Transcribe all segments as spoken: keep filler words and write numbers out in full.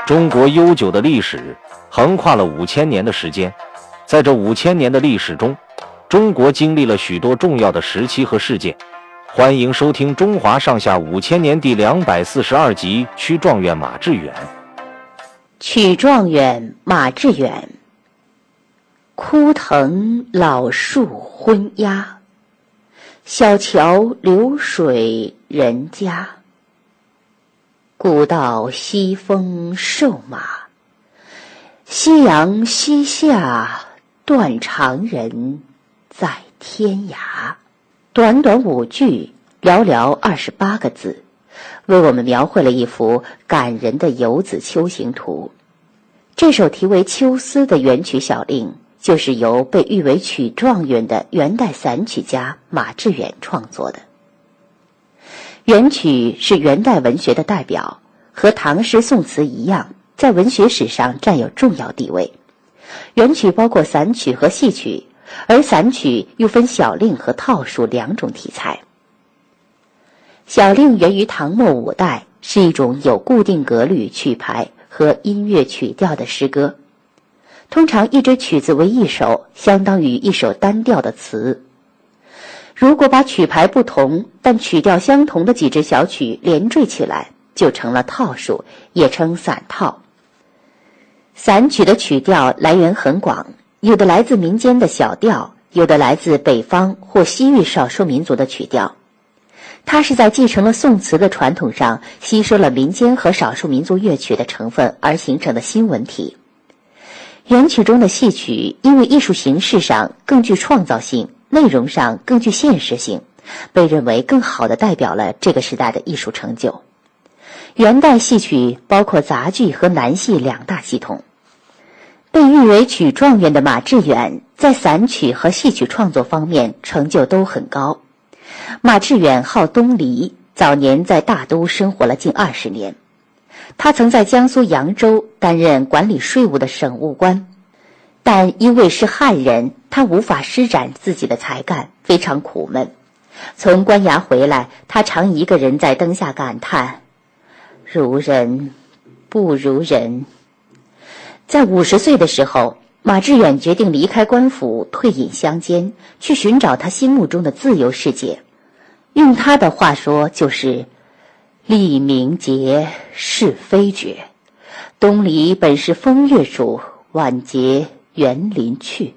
中国悠久的历史横跨了五千年的时间，在这五千年的历史中，中国经历了许多重要的时期和事件。欢迎收听《中华上下五千年》第两百四十二集《曲状元马致远》。 曲状元马致远，枯藤老树昏鸦，小桥流水人家。古道西风瘦马，夕阳西下，断肠人在天涯。短短五句，寥寥二十八个字，为我们描绘了一幅感人的游子秋行图。这首题为《秋思》的元曲小令，就是由被誉为曲状元的元代散曲家马致远创作的。元曲是元代文学的代表，和唐诗宋词一样，在文学史上占有重要地位。元曲包括散曲和戏曲，而散曲又分小令和套数两种题材。小令源于唐末五代，是一种有固定格律、曲牌和音乐曲调的诗歌。通常一支曲子为一首，相当于一首单调的词。如果把曲牌不同但曲调相同的几支小曲连缀起来，就成了套数，也称散套。散曲的曲调来源很广，有的来自民间的小调，有的来自北方或西域少数民族的曲调。它是在继承了宋词的传统上，吸收了民间和少数民族乐曲的成分而形成的新文体。元曲中的戏曲因为艺术形式上更具创造性，内容上更具现实性，被认为更好地代表了这个时代的艺术成就。元代戏曲包括杂剧和南戏两大系统。被誉为曲状元的马致远，在散曲和戏曲创作方面成就都很高。马致远号东篱，早年在大都生活了近二十年。他曾在江苏扬州担任管理税务的省务官，但因为是汉人，他无法施展自己的才干，非常苦闷。从官衙回来，他常一个人在灯下感叹：如人不如人。在五十岁的时候，马致远决定离开官府，退隐乡间，去寻找他心目中的自由世界。用他的话说，就是立名节，是非绝。东篱本是风月处，晚节园林去。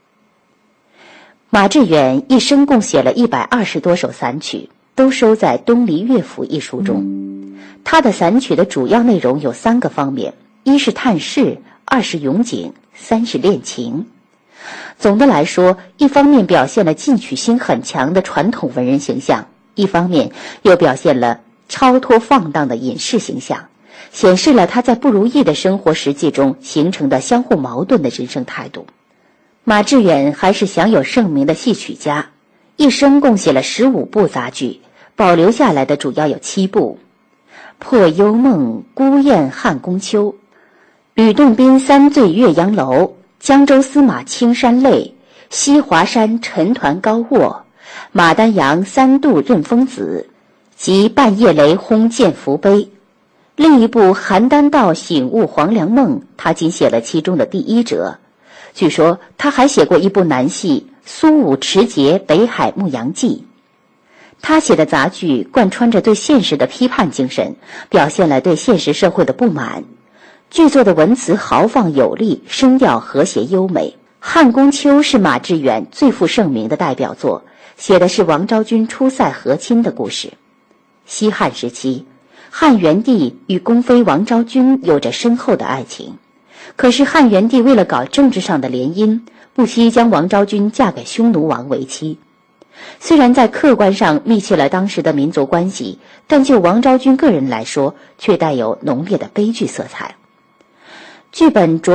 马致远一生共写了一百二十多首散曲，都收在《东篱乐府》一书中。他的散曲的主要内容有三个方面：一是探视，二是咏景，三是恋情。总的来说，一方面表现了进取心很强的传统文人形象，一方面又表现了超脱放荡的隐士形象，显示了他在不如意的生活实际中形成的相互矛盾的人生态度。马致远还是享有盛名的戏曲家，一生共写了十五部杂剧，保留下来的主要有七部：破幽梦、孤雁汉宫秋、吕洞宾三醉岳阳楼、江州司马青山泪、西华山陈团高卧、马丹阳三度任风子及半夜雷轰剑福碑。另一部邯郸道醒悟黄粱梦，他仅写了其中的第一折。据说他还写过一部南戏苏武持节北海牧羊记。他写的杂剧贯穿着对现实的批判精神，表现了对现实社会的不满。剧作的文词豪放有力，声调和谐优美。汉宫秋是马致远最负盛名的代表作，写的是王昭君出塞和亲的故事。西汉时期，汉元帝与宫妃王昭君有着深厚的爱情，可是汉元帝为了搞政治上的联姻，不惜将王昭君嫁给匈奴王为妻。虽然在客观上密切了当时的民族关系，但就王昭君个人来说，却带有浓烈的悲剧色彩。剧本着